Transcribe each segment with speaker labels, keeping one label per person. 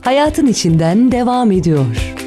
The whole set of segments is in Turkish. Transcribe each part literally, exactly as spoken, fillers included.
Speaker 1: hayatın içinden devam ediyor.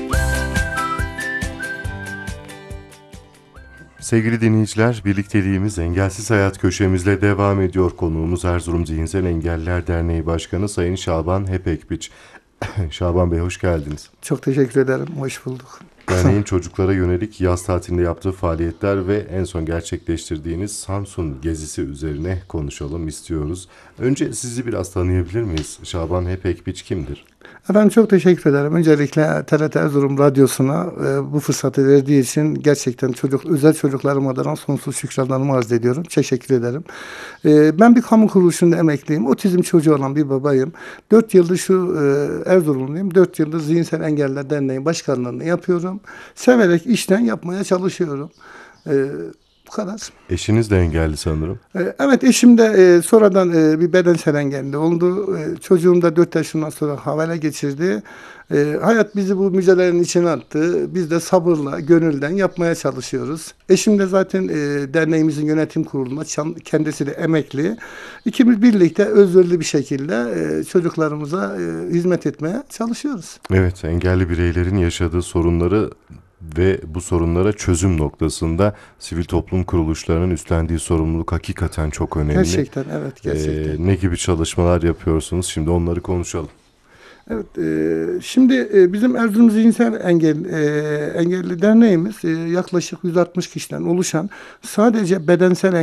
Speaker 2: Sevgili dinleyiciler, birlikteliğimiz Engelsiz Hayat köşemizle devam ediyor. Konuğumuz Erzurum Zihinsel Engelliler Derneği Başkanı Sayın Şaban Hepekbiç. Şaban Bey, hoş geldiniz.
Speaker 3: Çok teşekkür ederim, hoş bulduk.
Speaker 2: Derneğin çocuklara yönelik yaz tatilinde yaptığı faaliyetler ve en son gerçekleştirdiğiniz Samsun gezisi üzerine konuşalım istiyoruz. Önce sizi biraz tanıyabilir miyiz? Şaban Hepekbiç kimdir?
Speaker 3: Efendim çok teşekkür ederim. Öncelikle T R T Erzurum Radyosu'na e, bu fırsatı verdiği için gerçekten çocuk özel çocuklarım adına sonsuz şükranlarımı arz ediyorum. Teşekkür ederim. E, ben bir kamu kuruluşunda emekliyim. Otizm çocuğu olan bir babayım. Dört yıldır şu e, Erzurumluyum. Dört yıldır Zihinsel Engelliler Derneği başkanlığını yapıyorum. Severek işten yapmaya çalışıyorum. E, Bu kadar.
Speaker 2: Eşiniz de engelli sanırım.
Speaker 3: Evet, eşim de e, sonradan e, bir bedensel engelli oldu. E, çocuğum da dört yaşından sonra havale geçirdi. E, hayat bizi bu müjdelerin içine attı. Biz de sabırla, gönülden yapmaya çalışıyoruz. Eşim de zaten e, derneğimizin yönetim kurulunda, kendisi de emekli. İkimiz birlikte özverili bir şekilde e, çocuklarımıza e, hizmet etmeye çalışıyoruz.
Speaker 2: Evet, engelli bireylerin yaşadığı sorunları ve bu sorunlara çözüm noktasında sivil toplum kuruluşlarının üstlendiği sorumluluk hakikaten çok önemli.
Speaker 3: Gerçekten, evet, gerçekten.
Speaker 2: Ee, ne gibi çalışmalar yapıyorsunuz? Şimdi onları konuşalım.
Speaker 3: Evet, e, şimdi e, bizim Erzurum Zihinsel Engel, e, Engelli Derneğimiz e, yaklaşık yüz altmış kişiden oluşan sadece bedensel